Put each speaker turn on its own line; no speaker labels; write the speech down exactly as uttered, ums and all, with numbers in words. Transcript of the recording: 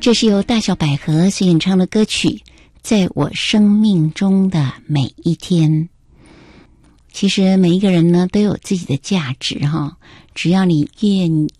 这是由大小百合所演唱的歌曲《在我生命中的每一天》。其实每一个人呢都有自己的价值哈，只要你愿